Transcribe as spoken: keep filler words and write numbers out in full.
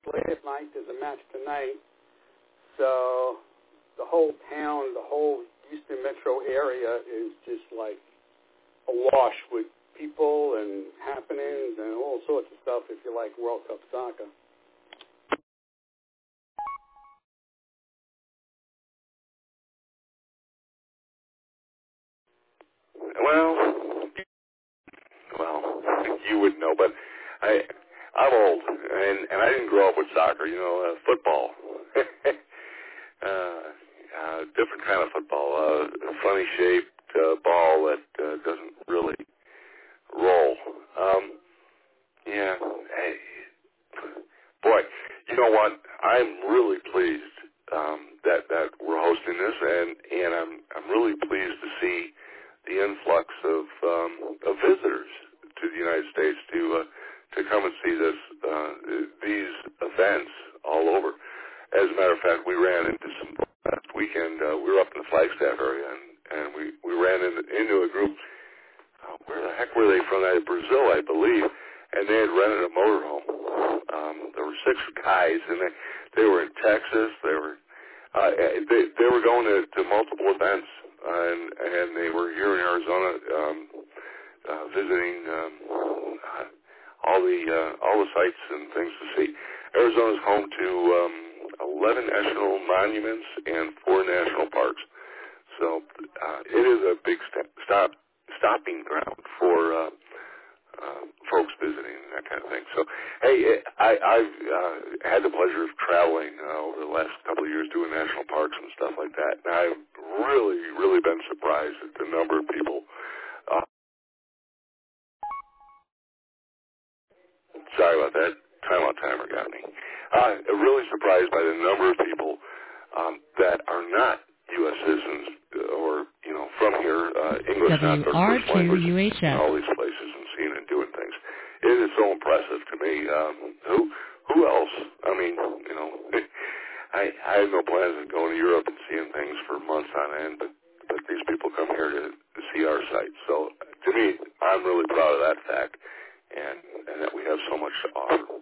late at night. There's a match tonight. So the whole town, the whole Houston metro area is just like awash with people and happenings and all sorts of stuff if you like World Cup soccer. Well, well, you wouldn't know, but I, I'm old, and, and I didn't grow up with soccer, you know, uh, football. uh, uh, different kind of football, uh, funny shaped uh, ball that uh, doesn't really roll. Um, yeah, hey, boy, you know what? I'm really pleased um, that that we're hosting this, and and I'm I'm really pleased to see the influx of um, of visitors to the United States to uh, to come and see this uh, these events all over. As a matter of fact, we ran into some last weekend. Uh, we were up in the Flagstaff area, and, and we we ran into, into a group. Uh, where the heck were they from? Out of Brazil, I believe. And they had rented a motorhome. Um, there were six guys, and they they were in Texas. They were uh, they they were going to, to multiple events, uh, and and they were here in Arizona um, uh, visiting um, uh, all the uh, all the sites and things to see. Arizona's home to um, eleven national monuments and four national parks. So uh, it is a big st- stop stopping ground for uh, uh, folks visiting and that kind of thing. So, hey, I, I've uh, had the pleasure of traveling uh, over the last couple of years doing national parks and stuff like that, and I've really, really been surprised at the number of people. Uh, sorry about that. Timeout timer got me. Uh, really surprised by the number of people um, that are not U S citizens or, you know, from here, uh, English not their first language in all these places and seeing and doing things. It is so impressive to me. Um, who who else? I mean, you know, I I have no plans of going to Europe and seeing things for months on end, but, but these people come here to, to see our site. So to me, I'm really proud of that fact and, and that we have so much to offer.